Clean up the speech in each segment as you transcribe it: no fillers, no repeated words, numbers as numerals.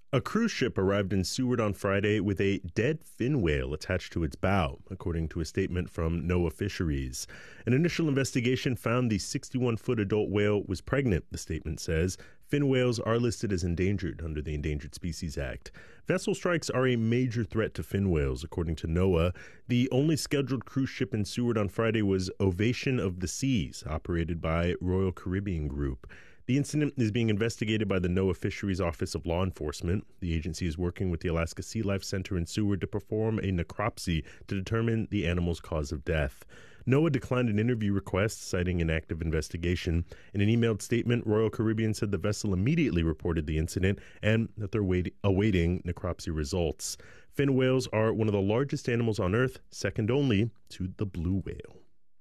A cruise ship arrived in Seward on Friday with a dead fin whale attached to its bow, according to a statement from NOAA Fisheries. An initial investigation found the 61-foot adult whale was pregnant, the statement says. Fin whales are listed as endangered under the Endangered Species Act. Vessel strikes are a major threat to fin whales, according to NOAA. The only scheduled cruise ship in Seward on Friday was Ovation of the Seas, operated by Royal Caribbean Group. The incident is being investigated by the NOAA Fisheries Office of Law Enforcement. The agency is working with the Alaska Sea Life Center in Seward to perform a necropsy to determine the animal's cause of death. NOAA declined an interview request, citing an active investigation. In an emailed statement, Royal Caribbean said the vessel immediately reported the incident and that they're awaiting necropsy results. Fin whales are one of the largest animals on Earth, second only to the blue whale.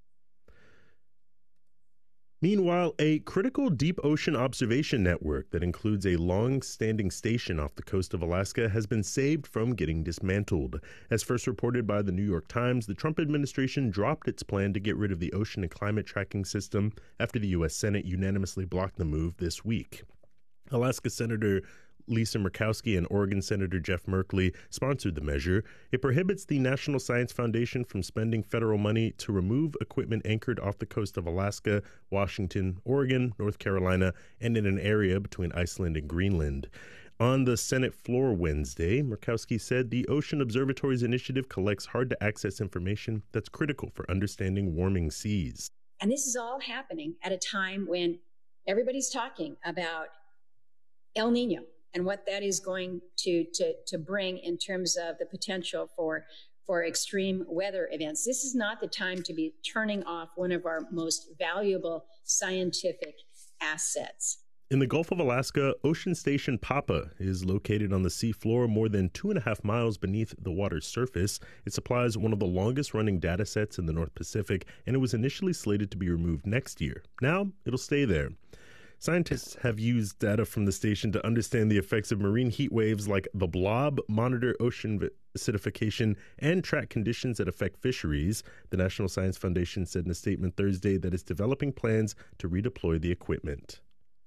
Meanwhile, a critical deep ocean observation network that includes a long-standing station off the coast of Alaska has been saved from getting dismantled. As first reported by the New York Times, the Trump administration dropped its plan to get rid of the ocean and climate tracking system after the U.S. Senate unanimously blocked the move this week. Alaska Senator Lisa Murkowski and Oregon Senator Jeff Merkley sponsored the measure. It prohibits the National Science Foundation from spending federal money to remove equipment anchored off the coast of Alaska, Washington, Oregon, North Carolina, and in an area between Iceland and Greenland. On the Senate floor Wednesday, Murkowski said the Ocean Observatory's initiative collects hard-to-access information that's critical for understanding warming seas. And this is all happening at a time when everybody's talking about El Nino and what that is going to bring in terms of the potential for extreme weather events. This is not the time to be turning off one of our most valuable scientific assets. In the Gulf of Alaska, Ocean Station Papa is located on the seafloor more than 2.5 miles beneath the water's surface. It supplies one of the longest-running data sets in the North Pacific, and it was initially slated to be removed next year. Now, it'll stay there. Scientists have used data from the station to understand the effects of marine heat waves like the blob, monitor ocean acidification, and track conditions that affect fisheries. The National Science Foundation said in a statement Thursday that it's developing plans to redeploy the equipment.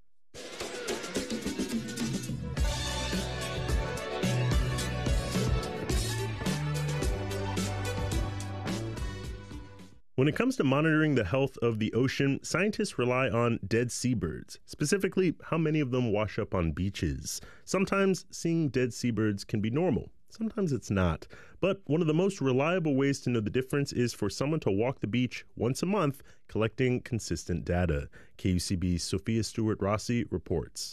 When it comes to monitoring the health of the ocean, scientists rely on dead seabirds, specifically how many of them wash up on beaches. Sometimes seeing dead seabirds can be normal. Sometimes it's not. But one of the most reliable ways to know the difference is for someone to walk the beach once a month, collecting consistent data. KUCB's Sophia Stewart-Rossi reports.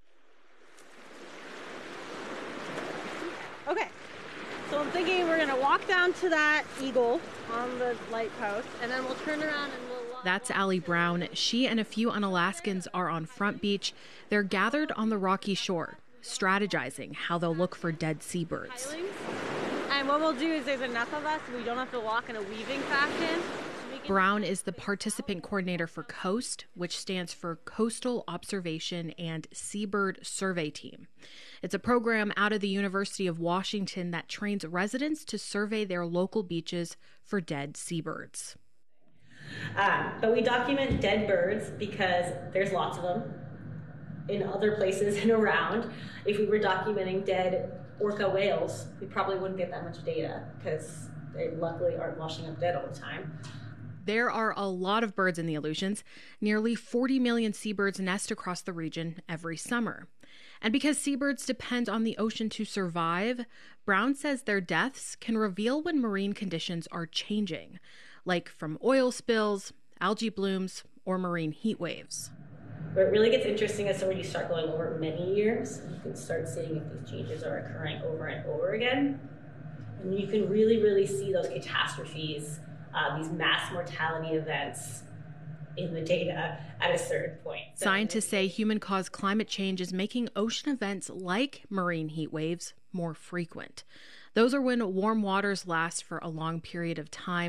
Okay, so I'm thinking we're going to walk down to that eagle on the light post, and then we'll turn around and we'll... That's Allie Brown. She and a few Unalaskans are on Front Beach. They're gathered on the rocky shore, strategizing how they'll look for dead seabirds. And what we'll do is there's enough of us, we don't have to walk in a weaving fashion. Brown is the participant coordinator for COAST, which stands for Coastal Observation and Seabird Survey Team. It's a program out of the University of Washington that trains residents to survey their local beaches for dead seabirds. But we document dead birds because there's lots of them in other places and around. If we were documenting dead orca whales, we probably wouldn't get that much data because they luckily aren't washing up dead all the time. There are a lot of birds in the Aleutians. Nearly 40 million seabirds nest across the region every summer. And because seabirds depend on the ocean to survive, Brown says their deaths can reveal when marine conditions are changing, like from oil spills, algae blooms, or marine heat waves. Where it really gets interesting is when you start going over many years, you can start seeing if these changes are occurring over and over again. And you can really, really see those catastrophes, these mass mortality events in the data at a certain point. Scientists say human-caused climate change is making ocean events like marine heat waves more frequent. Those are when warm waters last for a long period of time.